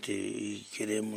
frente e queremos,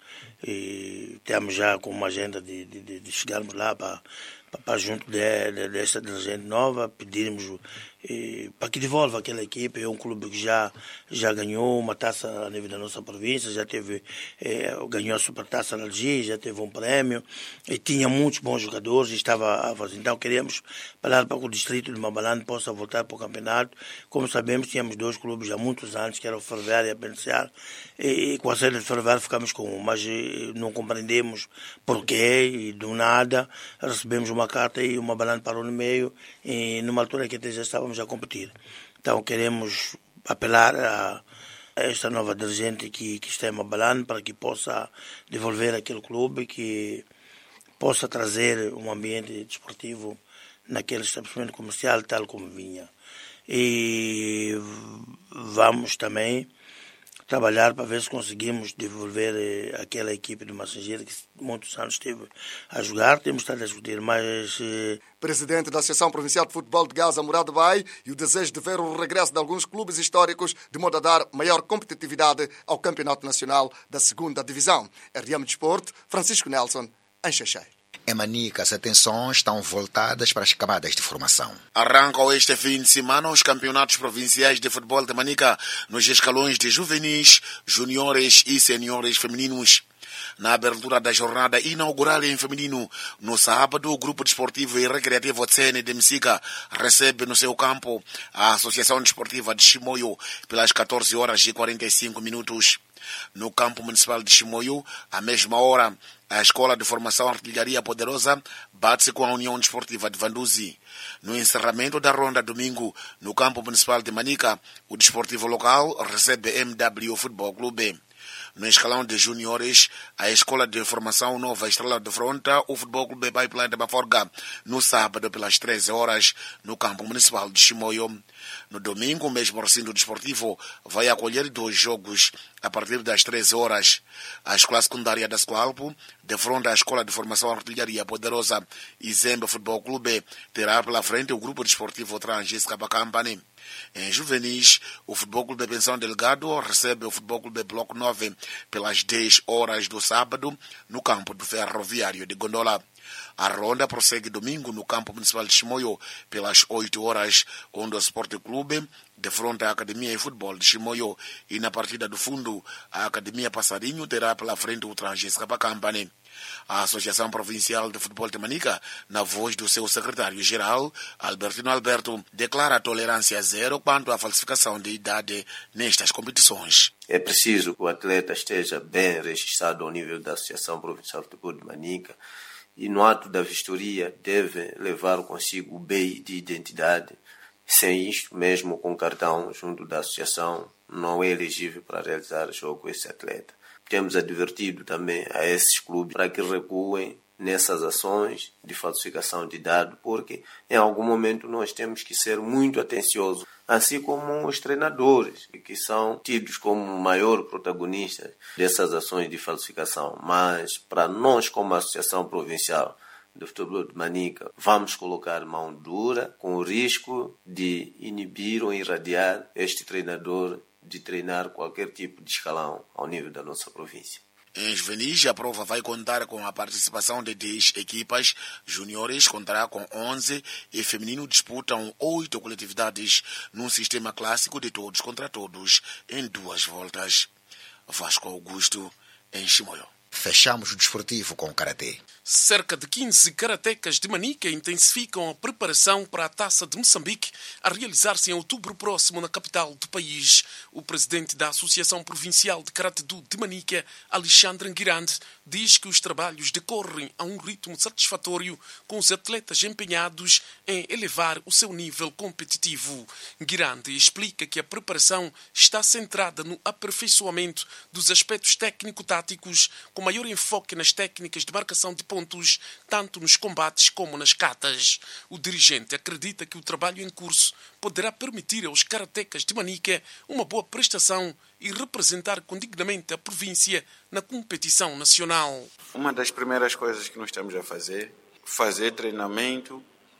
temos já com uma agenda de chegarmos lá para junto desta dirigente nova, pedirmos para que devolva aquela equipe. É um clube que já ganhou uma taça a nível da nossa província, já ganhou a supertaça na Algia, já teve um prémio e tinha muitos bons jogadores e estava a fazer. Então queremos falar para que o distrito de Mabalane possa voltar para o campeonato. Como sabemos, tínhamos dois clubes há muitos anos, que eram o Ferroviário e a Beneficiar, e com a saída de Ferroviário ficamos com um, mas não compreendemos porquê, e do nada recebemos uma carta e o Mabalane parou no meio, e numa altura que até já estávamos a competir. Então queremos apelar a esta nova dirigente que está em Mabalane para que possa devolver aquele clube, que possa trazer um ambiente desportivo naquele estabelecimento comercial tal como vinha. E vamos também trabalhar para ver se conseguimos devolver aquela equipe do Massageiro que muitos anos esteve a jogar. Temos estado a discutir, mas... Presidente da Associação Provincial de Futebol de Gaza, Murado Bay, e o desejo de ver o regresso de alguns clubes históricos de modo a dar maior competitividade ao Campeonato Nacional da 2ª Divisão. RDM Desporto, Francisco Nelson, em Xaixai. Em Manica, as atenções estão voltadas para as camadas de formação. Arrancam este fim de semana os campeonatos provinciais de futebol de Manica nos escalões de juvenis, juniores e seniores femininos. Na abertura da jornada inaugural em feminino, no sábado, o Grupo Desportivo e Recreativo Tsene de Msica recebe no seu campo a Associação Desportiva de Chimoio pelas 14h45. No campo municipal de Chimoio, à mesma hora, a Escola de Formação Artilharia Poderosa bate-se com a União Desportiva de Vanduzi. No encerramento da ronda domingo, no campo municipal de Manica, o desportivo local recebe MW Futebol Clube. No escalão de juniores, a Escola de Formação Nova Estrela de Fronta, o Futebol Clube Pipeline de Baforga, no sábado pelas 13h, no campo municipal de Chimoio. No domingo, o mesmo recinto desportivo vai acolher 2 jogos a partir das 13h. A Escola Secundária da Escoalpo, de fronte à Escola de Formação Artilharia Poderosa e Zemba Futebol Clube, terá pela frente o Grupo Desportivo Transgis Company. Em juvenis, o Futebol Clube Pensão Delgado recebe o Futebol Clube Bloco 9 pelas 10h do sábado no campo do Ferroviário de Gondola. A ronda prossegue domingo no campo municipal de Chimoio pelas 8h, onde o Sport Clube defronta a Academia de Futebol de Chimoio, e na partida do fundo a Academia Passarinho terá pela frente o Transgis Company. A Associação Provincial de Futebol de Manica, na voz do seu secretário-geral, Albertino Alberto, declara tolerância zero quanto à falsificação de idade nestas competições. É preciso que o atleta esteja bem registrado ao nível da Associação Provincial de Futebol de Manica, e no ato da vistoria deve levar consigo o BI de identidade. Sem isto, mesmo com cartão junto da associação, não é elegível para realizar jogo esse atleta. Temos advertido também a esses clubes para que recuem nessas ações de falsificação de dados, porque em algum momento nós temos que ser muito atenciosos, assim como os treinadores, que são tidos como maior protagonistas dessas ações de falsificação. Mas para nós, como Associação Provincial de Futebol de Manica, vamos colocar mão dura com o risco de inibir ou irradiar este treinador de treinar qualquer tipo de escalão ao nível da nossa província. Em juvenis, a prova vai contar com a participação de 10 equipas. Juniores contará com 11 e feminino disputam 8 coletividades num sistema clássico de todos contra todos em 2 voltas. Vasco Augusto, em Chimoio. Fechamos o desportivo com o karatê. Cerca de 15 karatecas de Manica intensificam a preparação para a Taça de Moçambique a realizar-se em outubro próximo na capital do país. O presidente da Associação Provincial de Karatê-Do de Manica, Alexandre Nguirande, diz que os trabalhos decorrem a um ritmo satisfatório com os atletas empenhados em elevar o seu nível competitivo. Nguirande explica que a preparação está centrada no aperfeiçoamento dos aspectos técnico-táticos, com maior enfoque nas técnicas de marcação de pontos, tanto nos combates como nas catas. O dirigente acredita que o trabalho em curso poderá permitir aos karatecas de Manica uma boa prestação e representar condignamente a província na competição nacional. Uma das primeiras coisas que nós estamos a fazer treinamento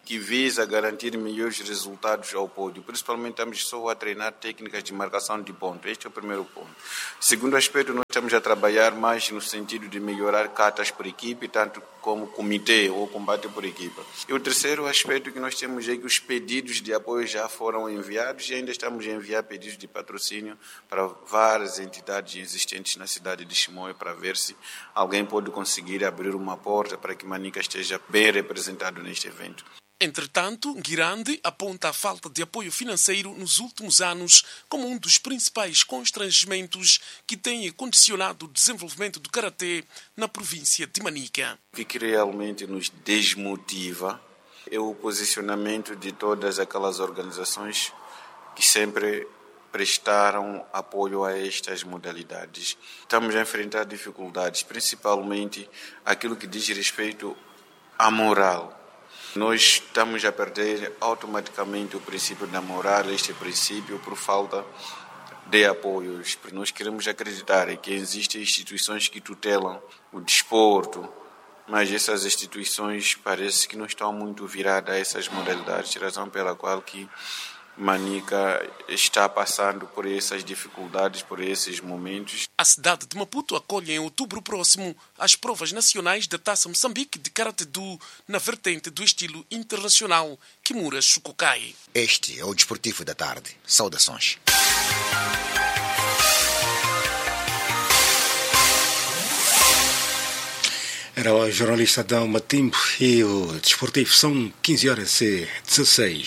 que visa garantir melhores resultados ao pódio. Principalmente estamos só a treinar técnicas de marcação de ponto. Este é o primeiro ponto. Segundo aspecto, nós estamos a trabalhar mais no sentido de melhorar catas por equipe, tanto como comitê ou combate por equipa. E o terceiro aspecto que nós temos é que os pedidos de apoio já foram enviados e ainda estamos a enviar pedidos de patrocínio para várias entidades existentes na cidade de Chimoio para ver se alguém pode conseguir abrir uma porta para que Manica esteja bem representado neste evento. Entretanto, Guirande aponta a falta de apoio financeiro nos últimos anos como um dos principais constrangimentos que tem condicionado o desenvolvimento do karatê na província de Manica. O que realmente nos desmotiva é o posicionamento de todas aquelas organizações que sempre prestaram apoio a estas modalidades. Estamos a enfrentar dificuldades, principalmente aquilo que diz respeito à moral. Nós estamos a perder automaticamente o princípio da moral, este princípio, por falta de apoios. Nós queremos acreditar que existem instituições que tutelam o desporto, mas essas instituições parece que não estão muito viradas a essas modalidades, razão pela qual que Manica está passando por essas dificuldades, por esses momentos. A cidade de Maputo acolhe em outubro próximo as provas nacionais da Taça Moçambique de Karatê-Do na vertente do estilo internacional Kimura Shukukai. Este é o Desportivo da Tarde. Saudações. Era o jornalista Adão Matimbo e o Desportivo. São 15h16.